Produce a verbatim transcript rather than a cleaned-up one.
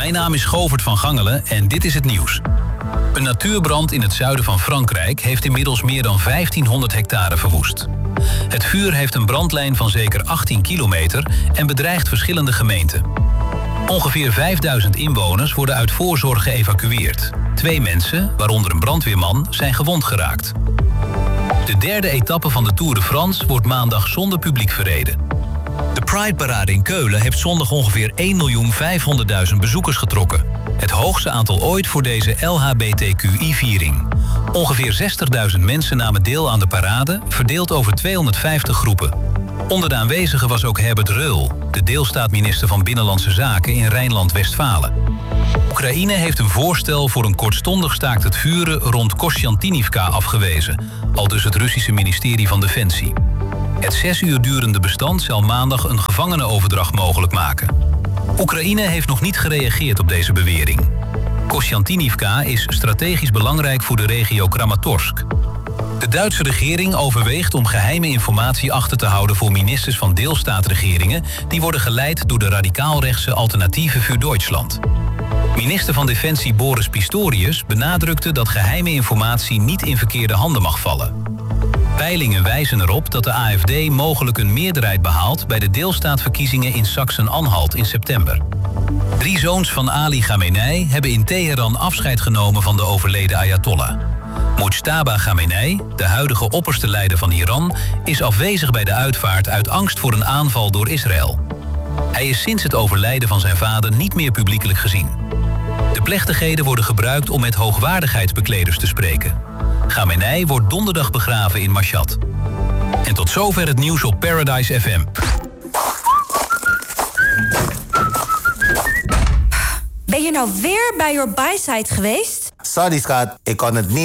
Mijn naam is Govert van Gangelen en dit is het nieuws. Een natuurbrand in het zuiden van Frankrijk heeft inmiddels meer dan vijftienhonderd hectare verwoest. Het vuur heeft een brandlijn van zeker achttien kilometer en bedreigt verschillende gemeenten. Ongeveer vijfduizend inwoners worden uit voorzorg geëvacueerd. Twee mensen, waaronder een brandweerman, zijn gewond geraakt. De derde etappe van de Tour de France wordt maandag zonder publiek verreden. De Pride-parade in Keulen heeft zondag ongeveer één miljoen vijfhonderdduizend bezoekers getrokken. Het hoogste aantal ooit voor deze L H B T Q I-viering. Ongeveer zestigduizend mensen namen deel aan de parade, verdeeld over tweehonderdvijftig groepen. Onder de aanwezigen was ook Herbert Reul, de deelstaatminister van Binnenlandse Zaken in Rijnland-Westfalen. Oekraïne heeft een voorstel voor een kortstondig staakt het vuren rond Kostjantinivka afgewezen, aldus het Russische ministerie van Defensie. Het zes uur durende bestand zal maandag een gevangenenoverdracht mogelijk maken. Oekraïne heeft nog niet gereageerd op deze bewering. Kostjantinivka is strategisch belangrijk voor de regio Kramatorsk. De Duitse regering overweegt om geheime informatie achter te houden voor ministers van deelstaatregeringen die worden geleid door de radicaalrechtse Alternative für Deutschland. Minister van Defensie Boris Pistorius benadrukte dat geheime informatie niet in verkeerde handen mag vallen. Peilingen wijzen erop dat de A F D mogelijk een meerderheid behaalt bij de deelstaatverkiezingen in Sachsen-Anhalt in september. Drie zoons van Ali Khamenei hebben in Teheran afscheid genomen van de overleden Ayatollah. Mojtaba Khamenei, de huidige opperste leider van Iran, is afwezig bij de uitvaart uit angst voor een aanval door Israël. Hij is sinds het overlijden van zijn vader niet meer publiekelijk gezien. De plechtigheden worden gebruikt om met hoogwaardigheidsbekleders te spreken. Khamenei wordt donderdag begraven in Mashhad. En tot zover het nieuws op Paradise F M. Ben je nou weer bij Your Buy-site geweest? Sorry schat, ik kon het niet